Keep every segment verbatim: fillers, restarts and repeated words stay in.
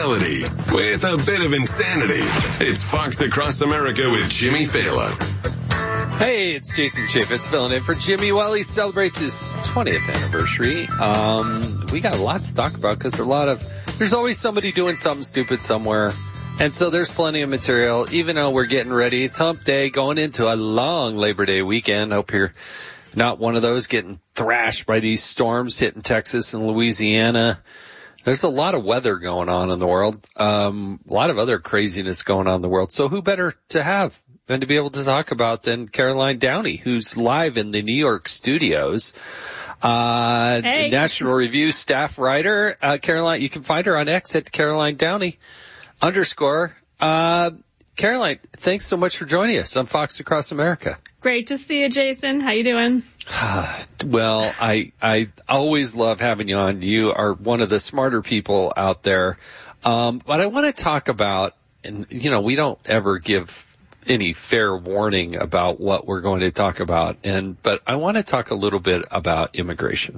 reality with a bit of insanity. It's Fox Across America with Jimmy Fallon. Hey, it's Jason Chaffetz filling in for Jimmy while he celebrates his twentieth anniversary. Um, we got a lot to talk about because there's a lot of, there's always somebody doing something stupid somewhere. And so there's plenty of material, even though we're getting ready. It's hump day, going into a long Labor Day weekend. Hope you're not one of those getting thrashed by these storms hitting Texas and Louisiana. There's a lot of weather going on in the world, um, a lot of other craziness going on in the world. So who better to have than to be able to talk about than Caroline Downey, who's live in the New York studios. Uh, hey. National Review staff writer. Uh, Caroline, you can find her on X at Caroline Downey underscore. Uh, Caroline, thanks so much for joining us on Fox Across America. Great to see you, Jason. How you doing? Well, I I always love having you on. You are one of the smarter people out there. Um, but I want to talk about, and you know, we don't ever give any fair warning about what we're going to talk about, and but I want to talk a little bit about immigration.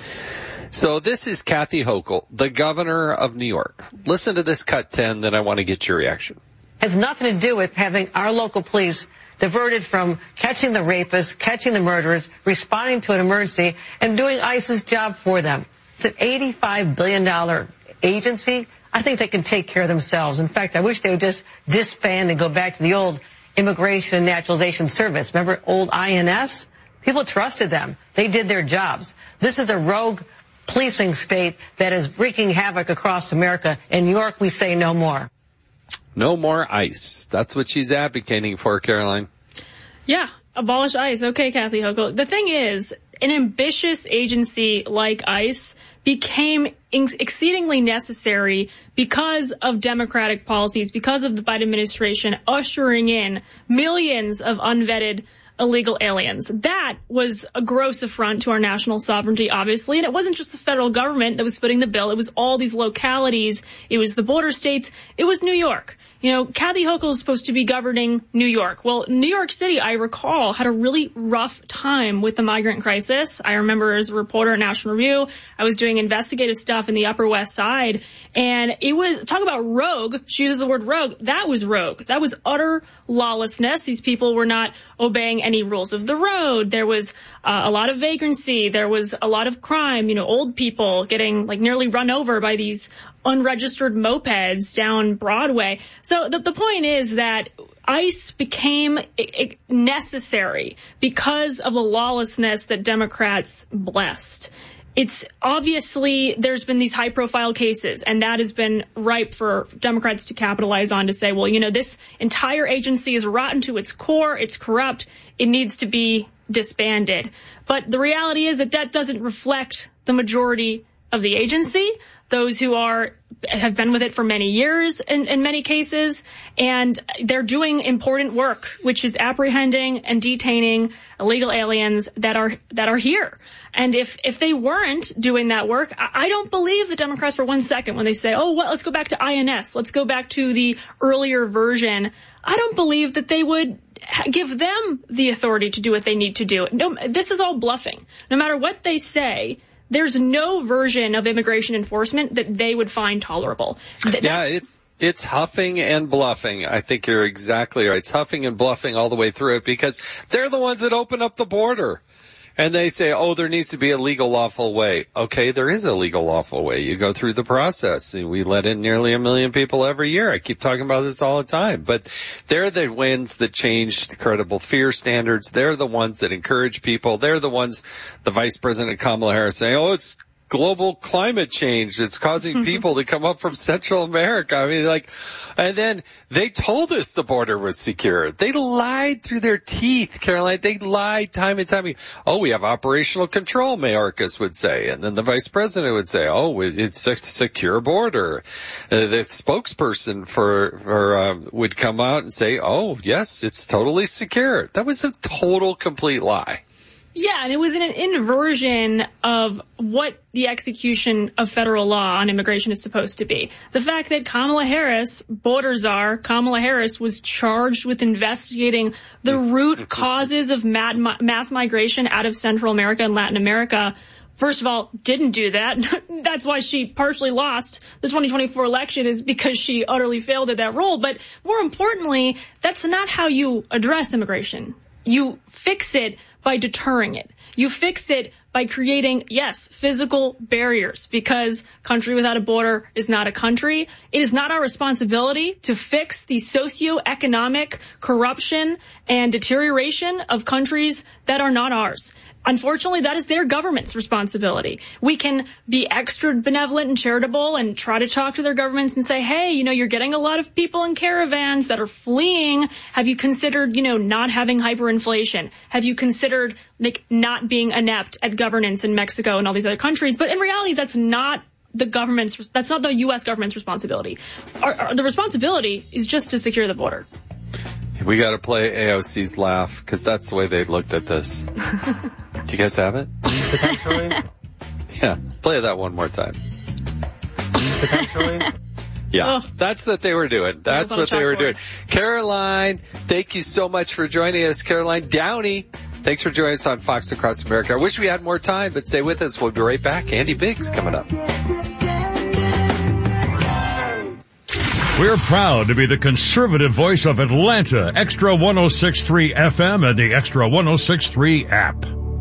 So this is Kathy Hochul, the governor of New York. Listen to this cut ten, then I want to get your reaction. Has nothing to do with having our local police diverted from catching the rapists, catching the murderers, responding to an emergency, and doing ICE's job for them. It's an eighty-five billion dollars agency. I think they can take care of themselves. In fact, I wish they would just disband and go back to the old Immigration and Naturalization Service. Remember old I N S? People trusted them. They did their jobs. This is a rogue policing state that is wreaking havoc across America. In New York, we say no more. No more ICE. That's what she's advocating for, Caroline. Yeah, abolish ICE. Okay, Kathy Hochul. The thing is, an ambitious agency like ICE became exceedingly necessary because of Democratic policies, because of the Biden administration ushering in millions of unvetted illegal aliens. That was a gross affront to our national sovereignty, obviously. And it wasn't just the federal government that was footing the bill. It was all these localities. It was the border states. It was New York. You know, Kathy Hochul is supposed to be governing New York. Well, New York City, I recall, had a really rough time with the migrant crisis. I remember as a reporter at National Review, I was doing investigative stuff in the Upper West Side. And it was, talk about rogue. She uses the word rogue. That was rogue. That was utter lawlessness. These people were not obeying any rules of the road. There was uh, a lot of vagrancy. There was a lot of crime. You know, old people getting like nearly run over by these unregistered mopeds down Broadway. So the, the point is that ICE became necessary because of the lawlessness that Democrats blessed. It's obviously there's been these high profile cases, and that has been ripe for Democrats to capitalize on to say, well, you know, this entire agency is rotten to its core. It's corrupt. It needs to be disbanded. But the reality is that that doesn't reflect the majority of the agency, those who are have been with it for many years in, in many cases, and they're doing important work, which is apprehending and detaining illegal aliens that are that are here. And if if they weren't doing that work, I, I don't believe the Democrats for one second when they say, oh, well, let's go back to I N S, let's go back to the earlier version. I don't believe that they would give them the authority to do what they need to do. No, this is all bluffing. No matter what they say, there's no version of immigration enforcement that they would find tolerable. That's yeah, it's it's huffing and bluffing. I think you're exactly right. It's huffing and bluffing all the way through it because they're the ones that open up the border. And they say, oh, there needs to be a legal, lawful way. Okay, there is a legal, lawful way. You go through the process. We let in nearly a million people every year. I keep talking about this all the time. But they're the ones that changed credible fear standards. They're the ones that encourage people. They're the ones, the Vice President Kamala Harris saying, oh, it's global climate change. It's causing people to come up from Central America. I mean, like, and then they told us the border was secure. They lied through their teeth, Caroline. They lied time and time again. Oh, we have operational control, Mayorkas would say. And then the vice president would say, oh, it's a secure border. Uh, the spokesperson for, for, um, would come out and say, oh, yes, it's totally secure. That was a total, complete lie. Yeah, and it was an inversion of what the execution of federal law on immigration is supposed to be. The fact that Kamala Harris, border czar, Kamala Harris was charged with investigating the root causes of mad, mass migration out of Central America and Latin America first of all, didn't do that. That's why she partially lost the twenty twenty-four election, is because she utterly failed at that role. But more importantly, that's not how you address immigration. You fix it by deterring it. You fix it by creating, yes, physical barriers, because country without a border is not a country. It is not our responsibility to fix the socioeconomic corruption and deterioration of countries that are not ours. Unfortunately, that is their government's responsibility. We can be extra benevolent and charitable and try to talk to their governments and say, hey, you know, you're getting a lot of people in caravans that are fleeing. Have you considered, you know, not having hyperinflation? Have you considered, like, not being inept at governance in Mexico and all these other countries? But in reality, that's not the government's, that's not the U S government's responsibility. Our, our, the responsibility is just to secure the border. We got to play A O C's laugh, because that's the way they looked at this. Do you guys have it? Potentially. Yeah, play that one more time. Potentially. Yeah, oh. That's what they were doing. That's what they were doing. Caroline, thank you so much for joining us. Caroline Downey, thanks for joining us on Fox Across America. I wish we had more time, but stay with us. We'll be right back. Andy Biggs coming up. We're proud to be the conservative voice of Atlanta, Extra one oh six point three F M and the Extra one oh six point three app.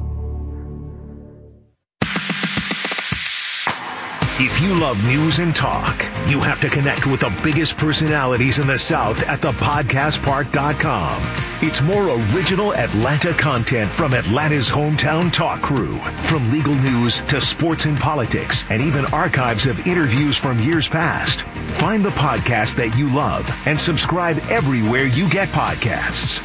If you love news and talk, you have to connect with the biggest personalities in the South at the podcast park dot com. It's more original Atlanta content from Atlanta's hometown talk crew. From legal news to sports and politics, and even archives of interviews from years past. Find the podcast that you love and subscribe everywhere you get podcasts.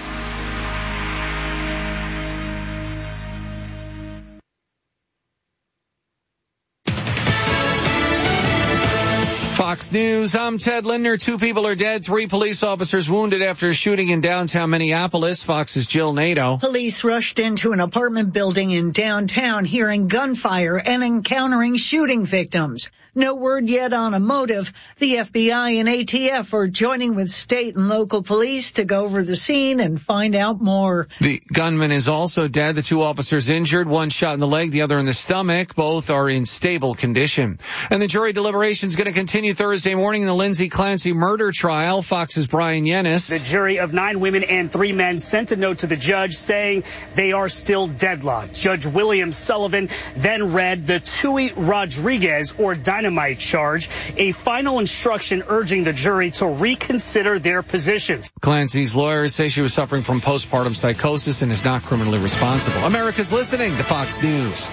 Fox News, I'm Ted Lindner. Two people are dead, three police officers wounded after a shooting in downtown Minneapolis. Fox's Jill Nato. Police rushed into an apartment building in downtown, hearing gunfire and encountering shooting victims. No word yet on a motive. The F B I and A T F are joining with state and local police to go over the scene and find out more. The gunman is also dead. The two officers injured, one shot in the leg, the other in the stomach. Both are in stable condition. And the jury deliberation is going to continue Thursday morning in the Lindsay Clancy murder trial. Fox's Brian Yennis. The jury of nine women and three men sent a note to the judge saying they are still deadlocked. Judge William Sullivan then read the Tui Rodriguez or dynamite charge, a final instruction urging the jury to reconsider their positions. Clancy's lawyers say she was suffering from postpartum psychosis and is not criminally responsible. America's listening to Fox News.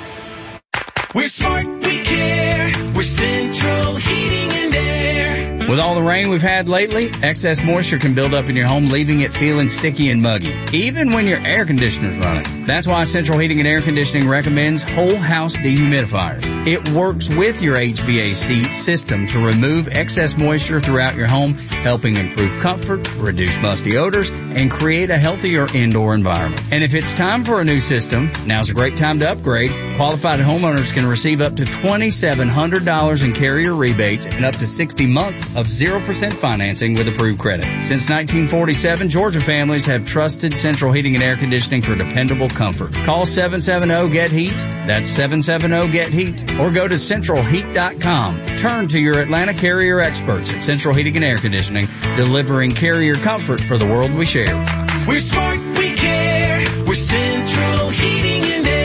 We're smart, we care. We're Central Heating and Air. With all the rain we've had lately, excess moisture can build up in your home, leaving it feeling sticky and muggy, even when your air conditioner's running. That's why Central Heating and Air Conditioning recommends Whole House Dehumidifiers. It works with your H V A C system to remove excess moisture throughout your home, helping improve comfort, reduce musty odors, and create a healthier indoor environment. And if it's time for a new system, now's a great time to upgrade. Qualified homeowners can receive up to two thousand seven hundred dollars in carrier rebates and up to sixty months of zero percent financing with approved credit. Since nineteen forty-seven, Georgia families have trusted Central Heating and Air Conditioning for dependable comfort. Call seven seven zero, get heat. That's seven seven zero, get heat. Or go to central heat dot com. Turn to your Atlanta carrier experts at Central Heating and Air Conditioning, delivering carrier comfort for the world we share. We're smart, we care. We're Central Heating and Air.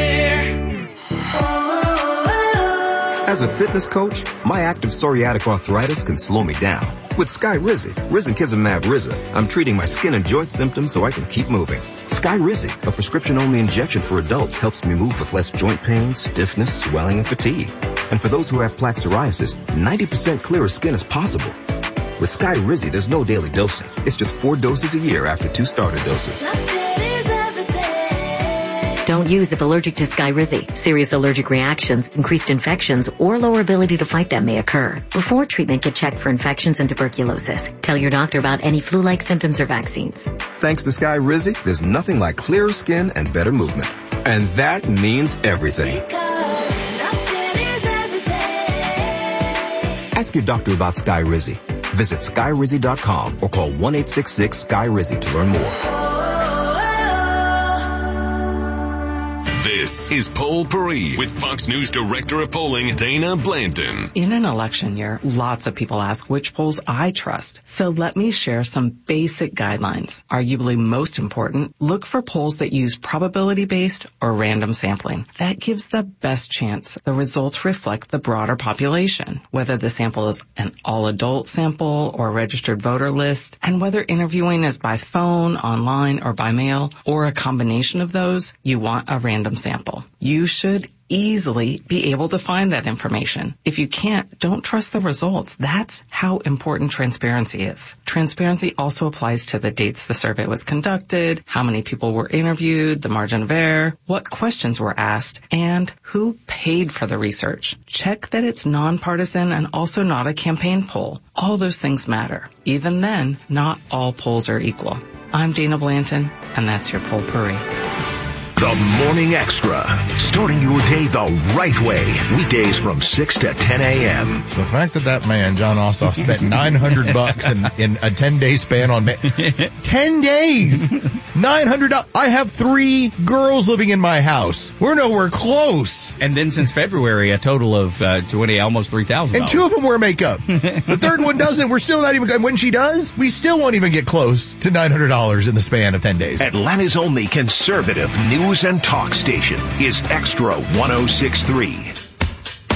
As a fitness coach, my active psoriatic arthritis can slow me down. With Skyrizi, Risankizumab Riza, I'm treating my skin and joint symptoms so I can keep moving. Skyrizi, a prescription-only injection for adults, helps me move with less joint pain, stiffness, swelling, and fatigue. And for those who have plaque psoriasis, ninety percent clearer skin is possible. With Skyrizi, there's no daily dosing. It's just four doses a year after two starter doses. Don't use if allergic to Skyrizi. Serious allergic reactions, increased infections, or lower ability to fight them may occur. Before treatment, get checked for infections and tuberculosis. Tell your doctor about any flu-like symptoms or vaccines. Thanks to Skyrizi, there's nothing like clearer skin and better movement. And that means everything. Ask your doctor about Skyrizi. Visit Skyrizi dot com or call one eight six six Sky Rizzi to learn more. This is Poll Parade with Fox News Director of Polling, Dana Blanton. In an election year, lots of people ask which polls I trust. So let me share some basic guidelines. Arguably most important, look for polls that use probability-based or random sampling. That gives the best chance the results reflect the broader population, whether the sample is an all-adult sample or a registered voter list, and whether interviewing is by phone, online, or by mail, or a combination of those, you want a random sample. You should easily be able to find that information. If you can't, don't trust the results. That's how important transparency is. Transparency also applies to the dates the survey was conducted, how many people were interviewed, the margin of error, what questions were asked, and who paid for the research. Check that it's nonpartisan and also not a campaign poll. All those things matter. Even then, not all polls are equal. I'm Dana Blanton, and that's your Poll Parade. The Morning Extra, starting your day the right way. Weekdays from six to ten a.m. The fact that that man, John Ossoff, spent nine hundred bucks in, in a ten-day span on ma- ten days! nine hundred dollars. I have three girls living in my house. We're nowhere close. And then since February, a total of uh, twenty, almost three thousand dollars. And two of them wear makeup. The third one doesn't. We're still not even, and when she does, we still won't even get close to nine hundred dollars in the span of ten days. Atlanta's only conservative news and talk station is Extra one oh six point three.